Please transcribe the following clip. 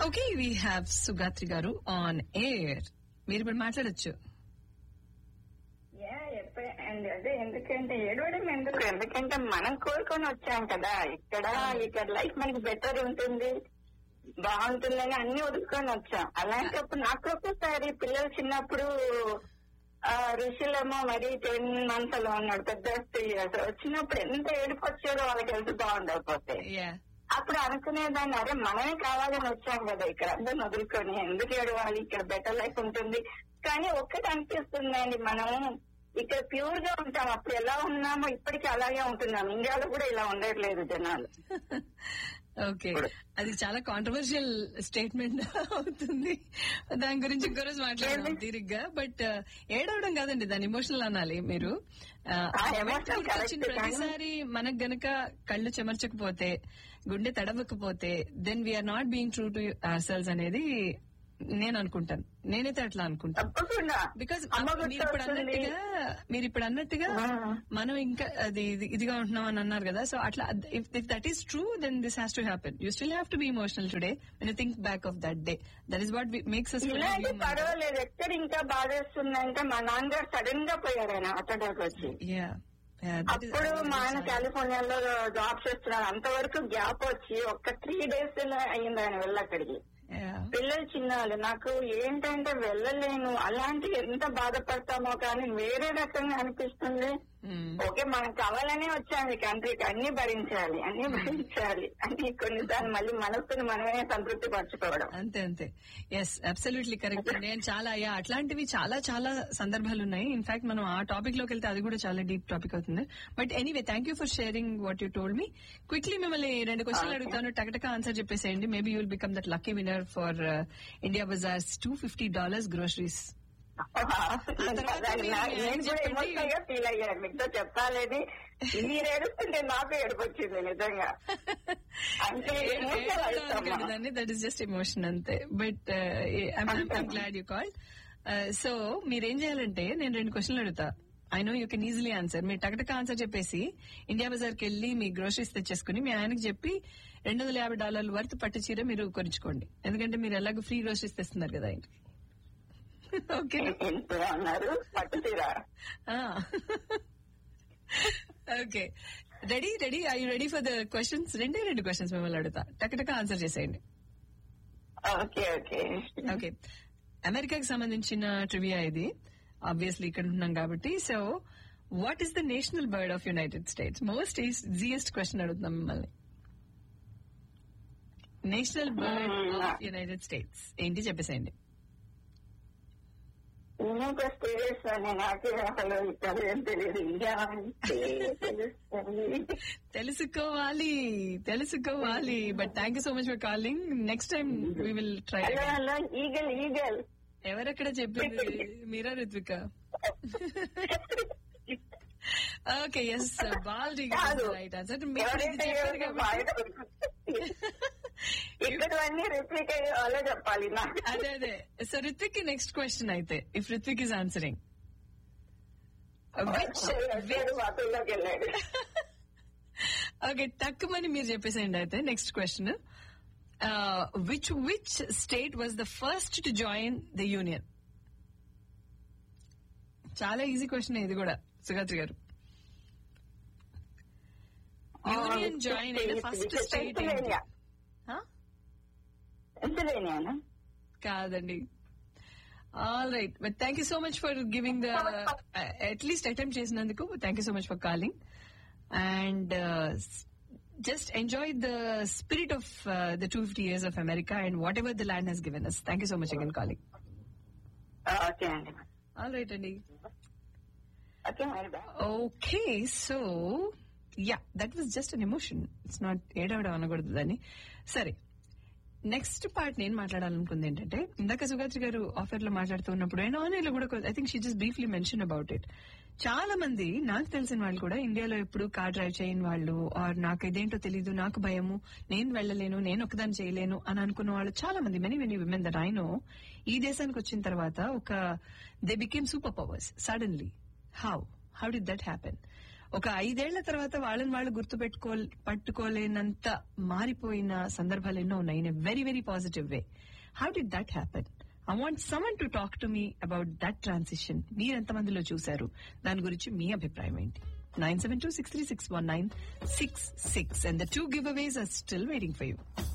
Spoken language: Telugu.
ఓకే, వీ హ్యావ్ సుగాత్రి గారు ఆన్ ఎయిర్. మీరు ఇప్పుడు మాట్లాడొచ్చు. అదే ఎందుకంటే ఏడవడం ఎందుకంటే మనం కోరుకొని వచ్చాం కదా. ఇక్కడ లైఫ్ మనకి బెటర్ ఉంటుంది, బాగుంటుందని అన్ని వదులుకొని వచ్చాం. అలాంటప్పుడు నాకు ఒక్కసారి పిల్లలు చిన్నప్పుడు ఋషులేమో మరి 10 months అలా ఉన్నాడు, పెద్ద వచ్చినప్పుడు ఎంత ఏడుపు వచ్చాడో వాళ్ళకి హెల్త్ బాగుండకపోతే. అప్పుడు అనుకునేదాన్ని, అరే మనమే కావాలని వచ్చాం కదా ఇక్కడ అందరిని వదులుకొని, ఎందుకు ఏడవాలి, ఇక్కడ బెటర్ లైఫ్ ఉంటుంది. కానీ ఒక్కటి అనిపిస్తుందండి, మనం ఇక్కడ ప్యూర్ గా ఉంటాం. అప్పుడు ఎలా ఉన్నామో ఇప్పటికీ అలాగే ఉంటున్నాం. ఇండియాలో కూడా ఇలా ఉండట్లేదు జనాలు. ఓకే, అది చాలా కాంట్రవర్షియల్ స్టేట్మెంట్ అవుతుంది. దాని గురించి ఇంకో రోజు మాట్లాడదాం తీరిగ్గా. బట్ ఏడవడం కాదండి, దాని ఎమోషనల్ అనాలి. మీరు వచ్చిన ప్రతిసారి మనకు గనక కళ్ళు చెమర్చకపోతే, గుండె తడవకపోతే, then we are not being true to our cells అనేది నేను అనుకుంటాను. నేనైతే అట్లా అనుకుంటాను. బికాస్ మీరు ఇప్పుడు అన్నట్టుగా మనం ఇంకా అది ఇదిగా ఉంటున్నాం అని అన్నారు కదా. సో అట్లా if that is true, then this has to happen. You still have to be emotional today when you think back of that day. That is what makes us. పర్వాలేదు, ఎక్కడ ఇంకా బాధేస్తుందంటే మా నాన్నగారు సడన్ గా పోయారు, ఆయన అటాక్ వచ్చి. అప్పుడు మా ఆయన కాలిఫోర్నియాలో జాబ్ చేస్తున్నారు. అంతవరకు గ్యాప్ వచ్చి ఒక్క 3 days అయ్యింది ఆయన వెళ్ళి అక్కడికి. పిల్లలు చిన్నవాళ్ళు. నాకు ఏంటంటే వెళ్ళలేను, అలాంటి ఎంత బాధపడతామో కానీ వేరే రకంగా అనిపిస్తుంది. ఓకే, మనం కావాలనే వచ్చాము ఈ కంట్రీకి, అన్ని భరించాలి అని కొన్నిసార్లు మళ్ళీ మనసుని మనమే సంతృప్తి పరచుకోవడం. అంతే. Yes, absolutely correct. నేను చాలా అట్లాంటివి చాలా చాలా సందర్భాలు ఉన్నాయి. ఇన్ఫాక్ట్ మనం ఆ టాపిక్ లోకి వెళ్తే అది కూడా చాలా డీప్ టాపిక్ అవుతుంది. But anyway, thank you for sharing what you told me. Quickly మిమ్మల్ని 2 క్వశ్చన్లు అడుగుతాను, టకటక ఆన్సర్ చెప్పేసేయండి. Maybe you will become that lucky winner for India bazaars $250 groceries. Feel అయ్యాను మీతో చెప్పాలని. మీరు ఏడుస్తుంటే నాకు ఏడుపు వచ్చింది నిజంగా. దట్ ఈస్ జస్ట్ ఎమోషన్ అంతే. But I'm glad you called. So మీరేం చేయాలంటే, నేను 2 క్వశ్చన్లు అడుగుతా. I know you can easily answer. మీరు టకటక ఆన్సర్ చెప్పేసి ఇండియా బజార్కి వెళ్లి మీ గ్రోసరీస్ తెచ్చేసుకుని మీ ఆయనకి చెప్పి $250 వర్త్ పట్టు చీర మీరు కొనుక్కోండి. ఎందుకంటే మీరు ఎలాగో ఫ్రీ గ్రోసరీస్ తెస్తున్నారు కదా ఆయనకి. Okay, okay. Ready are you ready for the questions? 2 questions మిమ్మల్ని అడుగుతా, టకటక ఆన్సర్ చేసేయండి. ఓకే, అమెరికాకి సంబంధించిన ట్రివియా ఇది. ఆబ్వియస్లీ ఇక్కడ ఉంటున్నాం కాబట్టి. So what is the national bird of United states? Most easiest question అడుగుతున్నాం మిమ్మల్ని. National bird of United states ఏంటి చెప్పేసేయండి. తెలుసుకోవాలి. But thank you so much for calling. Next time we will try. Eagle. ఎవరెక్కడ చెప్పింది, మీరా Ritvika? Okay, yes, ball right answer. చెప్పాలి. అదే. సో రిత్విక్ కి నెక్స్ట్ క్వశ్చన్ అయితే, if Ritwik is answering, okay, తక్కువని మీరు చెప్పేసేయండి అయితే. Next question, which state was the first to join the union? చాలా ఈజీ క్వశ్చన్ ఇది కూడా, సుగాత్రి గారు. యూనియన్ జాయిన్ అయిన ఫస్ట్ స్టేట్ కాదండి. All right, but thank you so much for giving the at least attempt చేసినందుకు. Thank you so much for calling. And just enjoy the spirit of the 250 years of America and whatever the land has given us. Thank you so much again calling. Okay, Andy. All right, Andy. Okay, okay, so yeah, that was just an emotion. It's not edavada anagudadu dani. Sare, next part నేను మాట్లాడాలనుకుంది ఏంటంటే, ఇందాక సుగాత్రి గారు ఆఫర్ లో మాట్లాడుతున్నప్పుడు ఆన్లైన్లో కూడా I think she just briefly mention about it. చాలా మంది నాకు తెలిసిన వాళ్ళు కూడా ఇండియాలో ఎప్పుడు కార్ డ్రైవ్ చేయని వాళ్ళు, ఆర్ నాకు ఇదేంటో తెలీదు, నాకు భయము, నేను వెళ్ళలేను, నేను ఒకదాన్ని చేయలేను అని అనుకున్న వాళ్ళు చాలా మంది, many women that I know, ఈ దేశానికి వచ్చిన తర్వాత they became super powers suddenly. How did that happen? ఒక 5 ఏళ్ల తర్వాత వాళ్ళని వాళ్ళు పట్టుకోలేనంత మారిపోయిన సందర్భాలు ఎన్నో ఉన్నాయి in a very very positive way. How did that happen? I want someone to talk to me about that transition. మీరు ఎంతమందిలో చూశారు? దాని గురించి మీ అభిప్రాయం ఏంటి? 972-636-1966 and the 2 giveaways are still waiting for you.